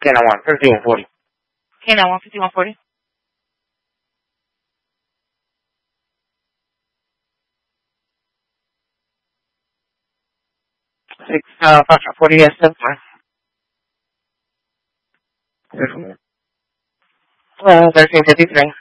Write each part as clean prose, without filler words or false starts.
Can I want 5140? Can I want 5140? 540, yes, that's fine. 1353.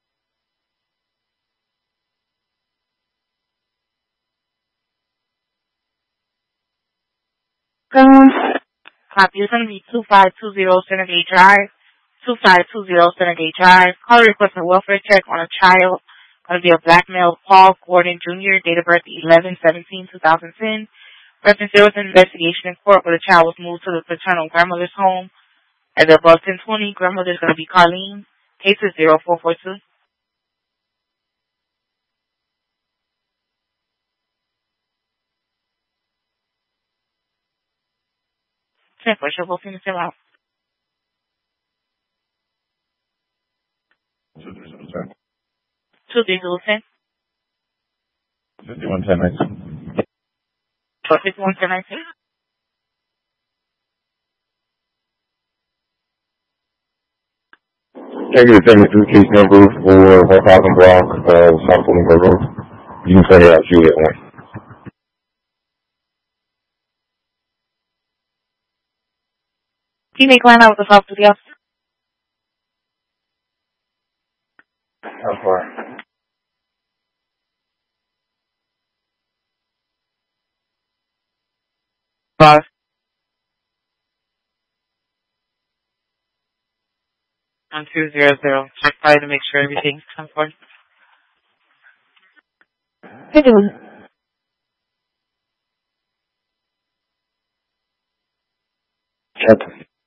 Copy is going to be 2520 Center Drive. 2520 Center Drive. Caller requesting a welfare check on a child. Going to be a black male, Paul Gordon Jr., date of birth 11/17/2010. Reference there was an investigation in court where the child was moved to the paternal grandmother's home. At the above 1020, grandmother is going to be Colleen. Case is 0442. 10 for sure, we'll finish them out. 2-3-10. 5110. 5110. Can I get a payment to the case number for 1000 block of South Boulevard Road? You can send it out Juliet 1. Can you make line out with the South Studio? How far? Five. On 200. Check fire to make sure everything's comfortable. Hey, doing? Check.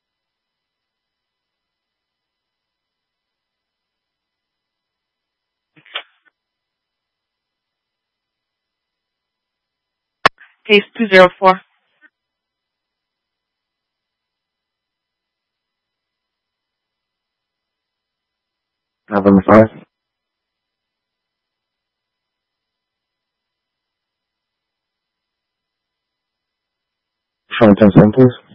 Case 204. November 5. Try 10-7, please.